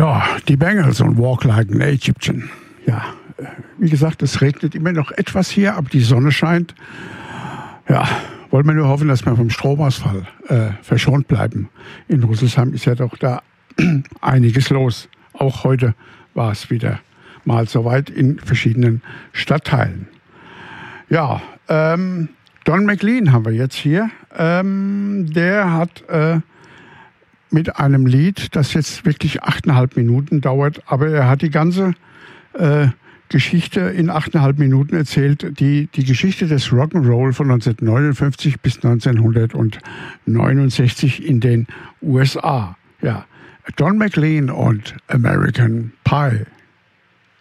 Ja, die Bengals und Walk Like an Egyptian. Ja, wie gesagt, es regnet immer noch etwas hier, aber die Sonne scheint. Ja, wollen wir nur hoffen, dass wir vom Stromausfall verschont bleiben. In Rüsselsheim ist ja doch da einiges los. Auch heute war es wieder mal soweit in verschiedenen Stadtteilen. Ja, Don McLean haben wir jetzt hier. Der hat mit einem Lied, das jetzt wirklich 8,5 Minuten dauert, aber er hat die ganze Geschichte in 8,5 Minuten erzählt, die Geschichte des Rock'n'Roll von 1959 bis 1969 in den USA. Ja, Don McLean und American Pie.